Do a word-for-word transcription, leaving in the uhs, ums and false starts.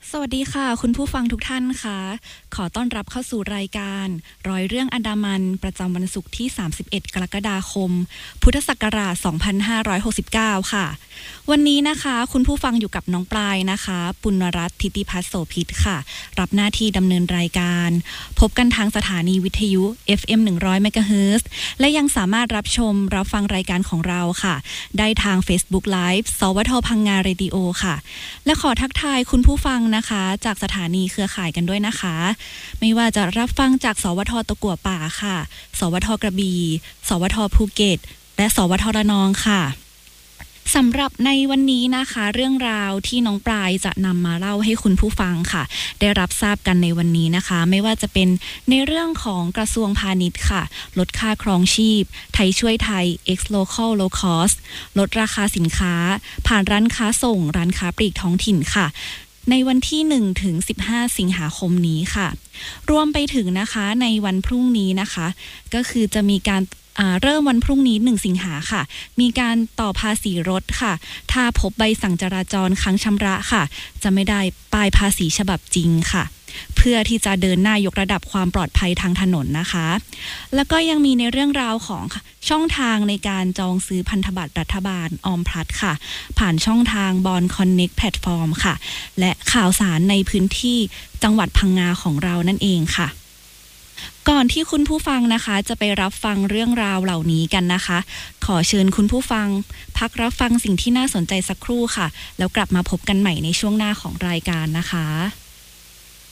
สวัสดีค่ะคุณผู้ฟังทุกท่านค่ะขอต้อนรับเข้าสู่รายการร้อยเรื่องอันดามันประจำวันศุกร์ที่สามสิบเอ็ดกรกฎาคมพุทธศักราชสองพันห้าร้อยหกสิบเก้าค่ะวันนี้นะคะคุณผู้ฟังอยู่กับน้องปลายนะคะปุณณรัตน์ธิติพัฒน์โสภิตค่ะรับหน้าที่ดำเนินรายการพบกันทางสถานีวิทยุ เอฟ เอ็ม หนึ่งร้อยเมกะเฮิรตซ์และยังสามารถรับชมรับฟังรายการของเราค่ะได้ทาง Facebook Live สวทพังงาเรดิโอค่ะและขอทักทายคุณผู้ฟังนะคะจากสถานีเครือข่ายกันด้วยนะคะไม่ว่าจะรับฟังจากสวทตะกั่วป่าค่ะสวทกระบี่สวทภูเก็ตและสวทระนองค่ะสำหรับในวันนี้นะคะเรื่องราวที่น้องปลายจะนำมาเล่าให้คุณผู้ฟังค่ะได้รับทราบกันในวันนี้นะคะไม่ว่าจะเป็นในเรื่องของกระทรวงพาณิชย์ค่ะลดค่าครองชีพไทยช่วยไทย X Local Low Cost ลดราคาสินค้าผ่านร้านค้าส่งร้านค้าปลีกท้องถิ่นค่ะในวันที่หนึ่งถึงสิบห้าสิงหาคมนี้ค่ะรวมไปถึงนะคะในวันพรุ่งนี้นะคะก็คือจะมีการเริ่มวันพรุ่งนี้หนึ่งสิงหาค่ะมีการต่อภาษีรถค่ะถ้าพบใบสั่งจราจรค้างชำระค่ะจะไม่ได้ป้ายภาษีฉบับจริงค่ะเพื่อที่จะเดินหน้ายกระดับความปลอดภัยทางถนนนะคะแล้วก็ยังมีในเรื่องราวของช่องทางในการจองซื้อพันธบัตรรัฐบาลออมพลัสค่ะผ่านช่องทางบอนคอนเน็กแพลตฟอร์มค่ะและข่าวสารในพื้นที่จังหวัดพังงาของเรานั่นเองค่ะก่อนที่คุณผู้ฟังนะคะจะไปรับฟังเรื่องราวเหล่านี้กันนะคะขอเชิญคุณผู้ฟังพักรับฟังสิ่งที่น่าสนใจสักครู่ค่ะแล้วกลับมาพบกันใหม่ในช่วงหน้าของรายการนะคะ